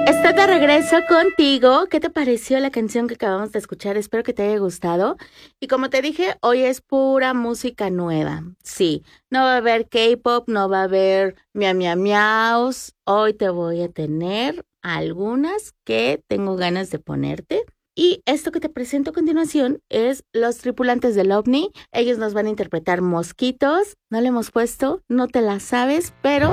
Está de regreso contigo. ¿Qué te pareció la canción que acabamos de escuchar? Espero que te haya gustado. Y como te dije, hoy es pura música nueva. Sí, no va a haber K-pop, no va a haber miaus. Hoy te voy a tener algunas que tengo ganas de ponerte. Y esto que te presento a continuación es Los Tripulantes del OVNI. Ellos nos van a interpretar Mosquitos. No le hemos puesto, no te la sabes, pero